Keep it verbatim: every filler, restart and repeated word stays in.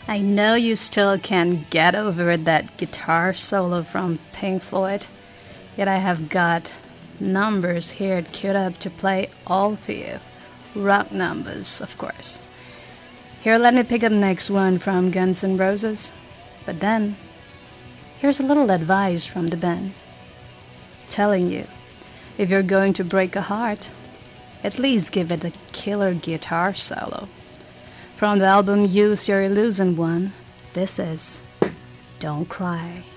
I know you still can't get over that guitar solo from Pink Floyd, yet I have got numbers here queued up to play all for you. Rock numbers, of course. Here, let me pick up next one from Guns N' Roses. But then, here's a little advice from the band, telling you, if you're going to break a heart, at least give it a killer guitar solo. From the album Use Your Illusion one, this is Don't Cry.